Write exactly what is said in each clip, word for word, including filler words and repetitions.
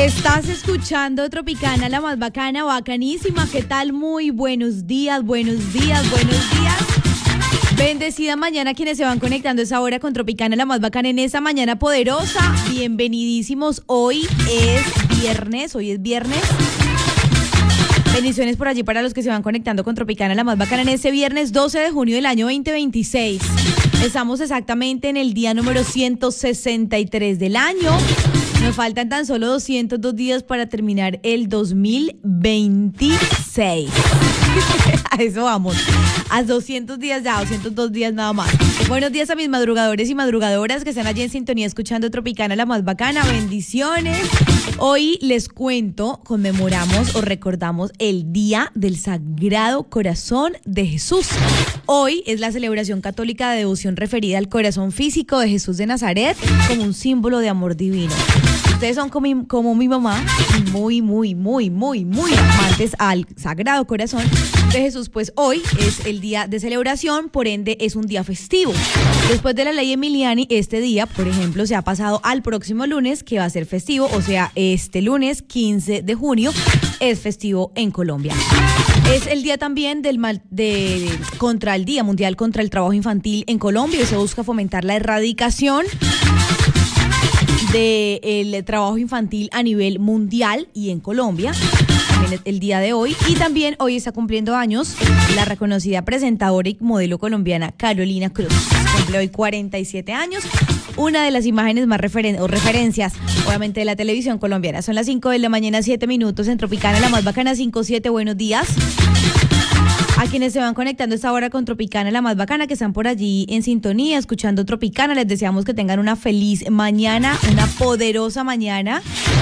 Estás escuchando Tropicana, la más bacana, bacanísima. ¿Qué tal? Muy buenos días, buenos días, buenos días. Bendecida mañana quienes se van conectando a esa hora con Tropicana, la más bacana en esa mañana poderosa. Bienvenidísimos. Hoy es viernes, hoy es viernes. Bendiciones por allí para los que se van conectando con Tropicana, la más bacana en ese viernes doce de junio del año veinte veintiséis. Estamos exactamente en el día número ciento sesenta y tres del año. Nos faltan tan solo doscientos dos días para terminar el dos mil veintiséis. A eso vamos. A doscientos días ya, doscientos dos días nada más. Buenos días a mis madrugadores y madrugadoras que están allí en sintonía escuchando Tropicana, la más bacana. Bendiciones. Hoy les cuento, conmemoramos o recordamos el Día del Sagrado Corazón de Jesús. Hoy es la celebración católica de devoción referida al corazón físico de Jesús de Nazaret como un símbolo de amor divino. Ustedes son como mi, como mi mamá, muy, muy, muy, muy, muy amantes al Sagrado Corazón de Jesús, pues hoy es el día de celebración, por ende es un día festivo. Después de la ley Emiliani, este día, por ejemplo, se ha pasado al próximo lunes, que va a ser festivo, o sea, este lunes quince de junio es festivo en Colombia. Es el día también del mal, de, contra el Día Mundial contra el Trabajo Infantil en Colombia y se busca fomentar la erradicación del trabajo infantil a nivel mundial y en Colombia, también el día de hoy. Y también hoy está cumpliendo años la reconocida presentadora y modelo colombiana Carolina Cruz. Cumple hoy cuarenta y siete años, una de las imágenes más referen- o referencias, obviamente, de la televisión colombiana. Son las cinco de la mañana, siete minutos en Tropicana, la más bacana, cinco siete, buenos días. A quienes se van conectando a esta hora con Tropicana, la más bacana, que están por allí en sintonía, escuchando Tropicana, les deseamos que tengan una feliz mañana, una poderosa mañana.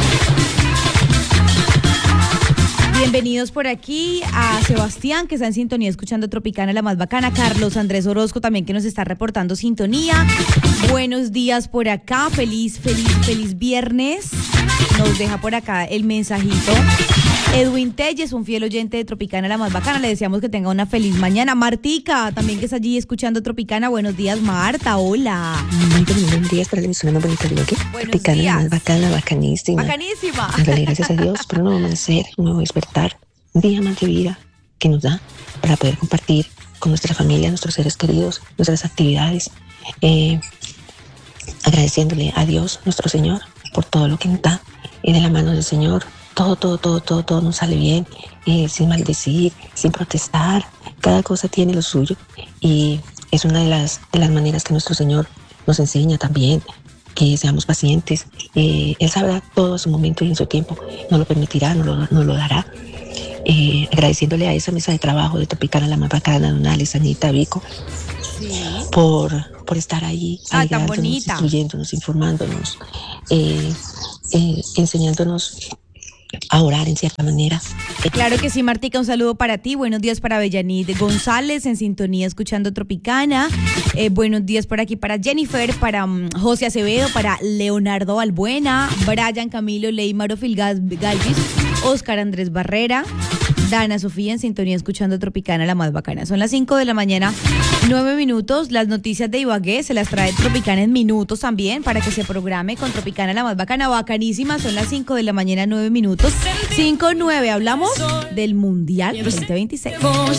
Bienvenidos por aquí a Sebastián, que está en sintonía escuchando Tropicana, la más bacana. Carlos Andrés Orozco también, que nos está reportando sintonía. Buenos días por acá, feliz, feliz, feliz viernes. Nos deja por acá el mensajito Edwin Telles, un fiel oyente de Tropicana, la más bacana. Le deseamos que tenga una feliz mañana. Martica, también, que está allí escuchando Tropicana. Buenos días, Marta. Hola. Muy buenos días para la emisora más bonita de lo que Tropicana, días. La más bacana, bacanísima. Bacanísima. Dale gracias a Dios por un nuevo amanecer, un nuevo despertar, un día más de vida que nos da para poder compartir con nuestra familia, nuestros seres queridos, nuestras actividades, eh, agradeciéndole a Dios, nuestro Señor, por todo lo que nos da, y de la mano del Señor todo, todo, todo, todo, todo nos sale bien, eh, sin maldecir, sin protestar. Cada cosa tiene lo suyo y es una de las, de las maneras que nuestro Señor nos enseña también, que seamos pacientes. Eh, él sabrá todo a su momento y en su tiempo, nos lo permitirá, nos lo, nos lo dará. Eh, agradeciéndole a esa mesa de trabajo de Tropicana, la más bacana, Don Alex, Anita, Vico, sí, por, por estar ahí, ah, tan bonita, instruyéndonos, informándonos, eh, eh, enseñándonos a orar en cierta manera. Claro que sí, Martica, un saludo para ti. Buenos días para Bellanit González, en sintonía escuchando Tropicana. Eh, buenos días por aquí para Jennifer, para um, José Acevedo, para Leonardo Balbuena, Brian Camilo Leymaro Filgas Galvis, Oscar Andrés Barrera, Dana Sofía, en sintonía escuchando Tropicana, la más bacana. Son las cinco de la mañana, nueve minutos. Las noticias de Ibagué se las trae Tropicana en minutos también, para que se programe con Tropicana, la más bacana, bacanísima. Son las cinco de la mañana, nueve minutos. cinco nueve, hablamos del Mundial veinte veintiséis.